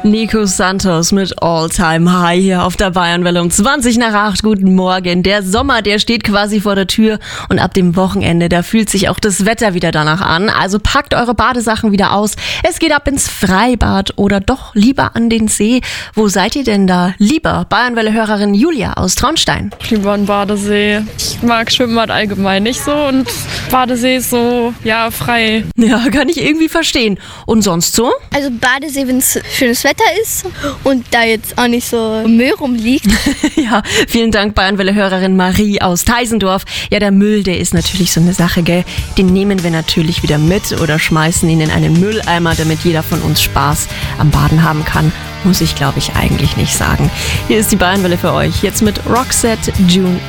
Nico Santos mit All Time High hier auf der Bayernwelle um 7:20. Guten Morgen. Der Sommer, der steht quasi vor der Tür und ab dem Wochenende, da fühlt sich auch das Wetter wieder danach an. Also packt eure Badesachen wieder aus. Es geht ab ins Freibad oder doch lieber an den See. Wo seid ihr denn da lieber? Bayernwelle-Hörerin Julia aus Traunstein. Lieber ein Badesee. Ich mag Schwimmbad allgemein nicht so und Badesee ist so, ja, frei. Ja, kann ich irgendwie verstehen. Und sonst so? Also Badesee, wenn es schönes Wetter ist und da jetzt auch nicht so Müll rumliegt. Ja, vielen Dank, Bayernwelle-Hörerin Marie aus Teisendorf. Ja, der Müll, der ist natürlich so eine Sache, gell? Den nehmen wir natürlich wieder mit oder schmeißen ihn in einen Mülleimer, damit jeder von uns Spaß am Baden haben kann. Muss ich, glaube ich, eigentlich nicht sagen. Hier ist die Bayernwelle für euch. Jetzt mit Roxette June.